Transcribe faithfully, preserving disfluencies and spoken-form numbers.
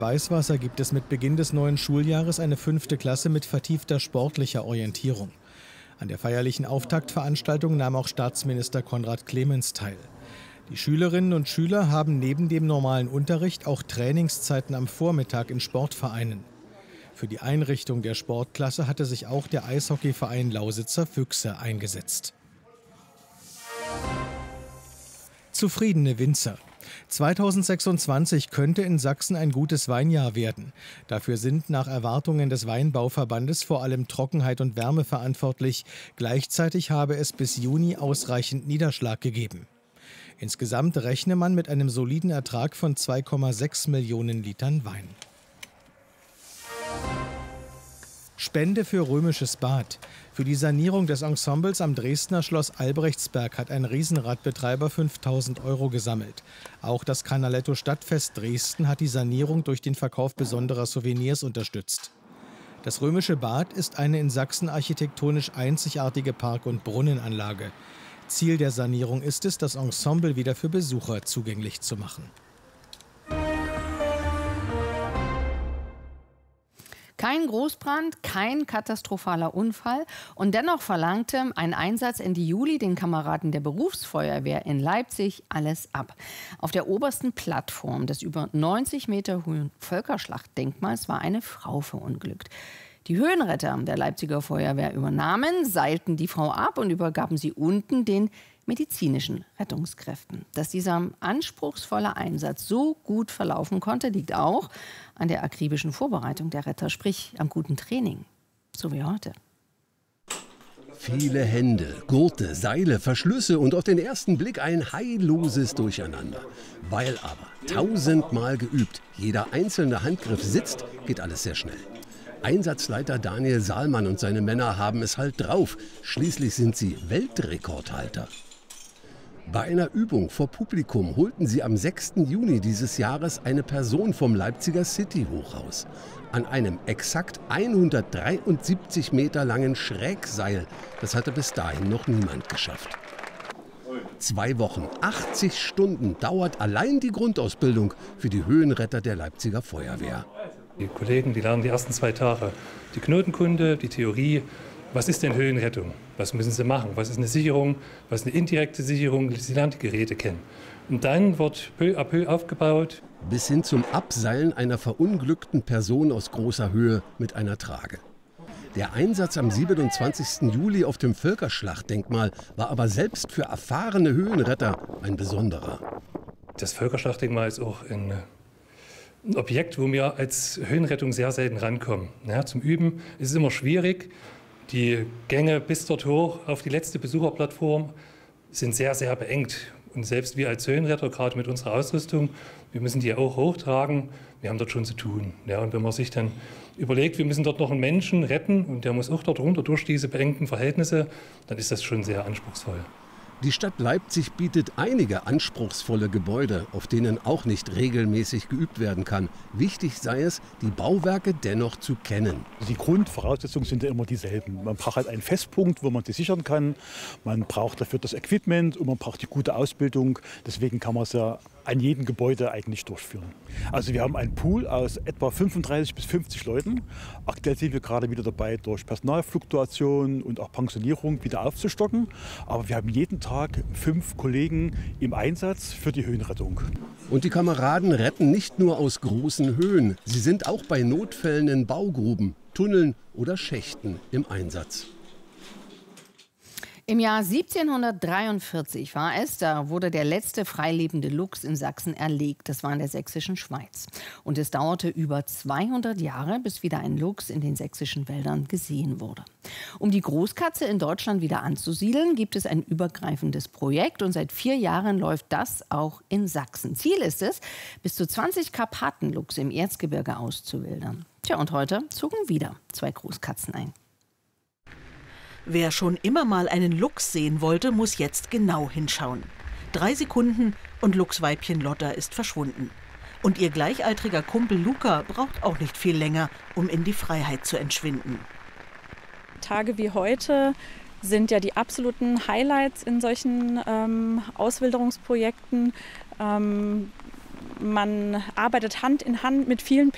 Weißwasser gibt es mit Beginn des neuen Schuljahres eine fünfte Klasse mit vertiefter sportlicher Orientierung. An der feierlichen Auftaktveranstaltung nahm auch Staatsminister Konrad Clemens teil. Die Schülerinnen und Schüler haben neben dem normalen Unterricht auch Trainingszeiten am Vormittag in Sportvereinen. Für die Einrichtung der Sportklasse hatte sich auch der Eishockeyverein Lausitzer Füchse eingesetzt. Zufriedene Winzer. zweitausendsechsundzwanzig könnte in Sachsen ein gutes Weinjahr werden. Dafür sind nach Erwartungen des Weinbauverbandes vor allem Trockenheit und Wärme verantwortlich. Gleichzeitig habe es bis Juni ausreichend Niederschlag gegeben. Insgesamt rechne man mit einem soliden Ertrag von zwei Komma sechs Millionen Litern Wein. Spende für Römisches Bad. Für die Sanierung des Ensembles am Dresdner Schloss Albrechtsberg hat ein Riesenradbetreiber fünftausend Euro gesammelt. Auch das Canaletto Stadtfest Dresden hat die Sanierung durch den Verkauf besonderer Souvenirs unterstützt. Das Römische Bad ist eine in Sachsen architektonisch einzigartige Park- und Brunnenanlage. Ziel der Sanierung ist es, das Ensemble wieder für Besucher zugänglich zu machen. Kein Großbrand, kein katastrophaler Unfall und dennoch verlangte ein Einsatz Ende Juli den Kameraden der Berufsfeuerwehr in Leipzig alles ab. Auf der obersten Plattform des über neunzig Meter hohen Völkerschlachtdenkmals war eine Frau verunglückt. Die Höhenretter der Leipziger Feuerwehr übernahmen, seilten die Frau ab und übergaben sie unten den medizinischen Rettungskräften. Dass dieser anspruchsvolle Einsatz so gut verlaufen konnte, liegt auch an der akribischen Vorbereitung der Retter, sprich am guten Training, so wie heute. Viele Hände, Gurte, Seile, Verschlüsse und auf den ersten Blick ein heilloses Durcheinander. Weil aber tausendmal geübt jeder einzelne Handgriff sitzt, geht alles sehr schnell. Einsatzleiter Daniel Saalmann und seine Männer haben es halt drauf. Schließlich sind sie Weltrekordhalter. Bei einer Übung vor Publikum holten sie am sechsten Juni dieses Jahres eine Person vom Leipziger City-Hochhaus. An einem exakt hundertdreiundsiebzig Meter langen Schrägseil. Das hatte bis dahin noch niemand geschafft. Zwei Wochen, achtzig Stunden dauert allein die Grundausbildung für die Höhenretter der Leipziger Feuerwehr. Die Kollegen, die lernen die ersten zwei Tage die Knotenkunde, die Theorie. Was ist denn Höhenrettung? Was müssen sie machen? Was ist eine Sicherung? Was ist eine indirekte Sicherung? Sie lernen die Geräte kennen. Und dann wird peu à peu aufgebaut. Bis hin zum Abseilen einer verunglückten Person aus großer Höhe mit einer Trage. Der Einsatz am siebenundzwanzigsten Juli auf dem Völkerschlachtdenkmal war aber selbst für erfahrene Höhenretter ein besonderer. Das Völkerschlachtdenkmal ist auch ein Ein Objekt, wo wir als Höhenrettung sehr selten rankommen. Ja, zum Üben ist es immer schwierig. Die Gänge bis dort hoch auf die letzte Besucherplattform sind sehr, sehr beengt. Und selbst wir als Höhenretter, gerade mit unserer Ausrüstung, wir müssen die auch hochtragen. Wir haben dort schon zu tun. Ja, und wenn man sich dann überlegt, wir müssen dort noch einen Menschen retten und der muss auch dort runter durch diese beengten Verhältnisse, dann ist das schon sehr anspruchsvoll. Die Stadt Leipzig bietet einige anspruchsvolle Gebäude, auf denen auch nicht regelmäßig geübt werden kann. Wichtig sei es, die Bauwerke dennoch zu kennen. Die Grundvoraussetzungen sind ja immer dieselben. Man braucht halt einen Festpunkt, wo man die sichern kann. Man braucht dafür das Equipment und man braucht die gute Ausbildung. Deswegen kann man es ja an jedem Gebäude eigentlich durchführen. Also wir haben einen Pool aus etwa fünfunddreißig bis fünfzig Leuten. Aktuell sind wir gerade wieder dabei, durch Personalfluktuation und auch Pensionierung wieder aufzustocken. Aber wir haben jeden Tag fünf Kollegen im Einsatz für die Höhenrettung. Und die Kameraden retten nicht nur aus großen Höhen. Sie sind auch bei Notfällen in Baugruben, Tunneln oder Schächten im Einsatz. Im Jahr siebzehnhundertdreiundvierzig war es, da wurde der letzte freilebende Luchs in Sachsen erlegt. Das war in der sächsischen Schweiz. Und es dauerte über zweihundert Jahre, bis wieder ein Luchs in den sächsischen Wäldern gesehen wurde. Um die Großkatze in Deutschland wieder anzusiedeln, gibt es ein übergreifendes Projekt. Und seit vier Jahren läuft das auch in Sachsen. Ziel ist es, bis zu zwanzig Karpatenluchse im Erzgebirge auszuwildern. Tja, und heute zogen wieder zwei Großkatzen ein. Wer schon immer mal einen Luchs sehen wollte, muss jetzt genau hinschauen. Drei Sekunden und Luchsweibchen Lotta ist verschwunden. Und ihr gleichaltriger Kumpel Luca braucht auch nicht viel länger, um in die Freiheit zu entschwinden. Tage wie heute sind ja die absoluten Highlights in solchen ähm, Auswilderungsprojekten. Ähm, man arbeitet Hand in Hand mit vielen